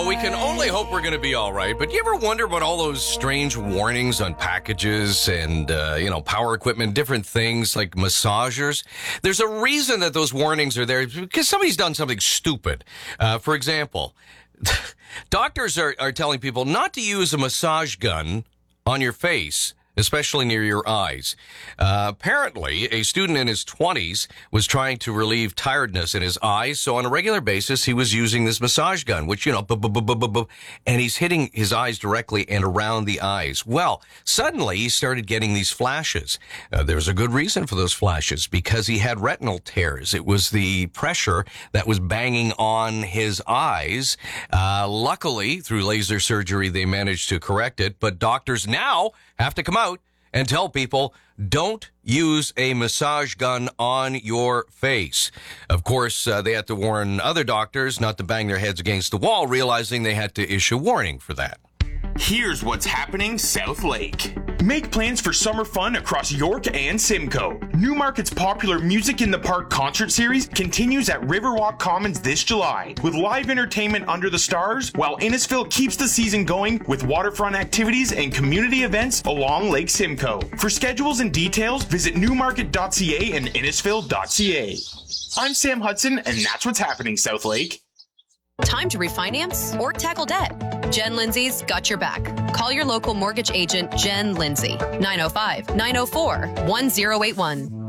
Well, we can only hope we're going to be all right. But you ever wonder about all those strange warnings on packages and, power equipment, different things like massagers? There's a reason that those warnings are there because somebody's done something stupid. For example, doctors are telling people not to use a massage gun on your face, especially near your eyes. Apparently, a student in his 20s was trying to relieve tiredness in his eyes, so on a regular basis, he was using this massage gun, which, and he's hitting his eyes directly and around the eyes. Well, suddenly, he started getting these flashes. There's a good reason for those flashes, because he had retinal tears. It was the pressure that was banging on his eyes. Luckily, through laser surgery, they managed to correct it, but doctors now have to come out and tell people, don't use a massage gun on your face. Of course, they had to warn other doctors not to bang their heads against the wall, realizing they had to issue a warning for that. Here's what's happening South Lake. Make plans for summer fun across York and Simcoe. Newmarket's popular Music in the Park concert series continues at Riverwalk Commons this July with live entertainment under the stars, while Innisfil keeps the season going with waterfront activities and community events along Lake Simcoe. For schedules and details, visit newmarket.ca and innisfil.ca. I'm Sam Hudson, and that's what's happening South Lake. Time to refinance or tackle debt? Jen Lindsay's got your back. Call your local mortgage agent, Jen Lindsay, 905-904-1081.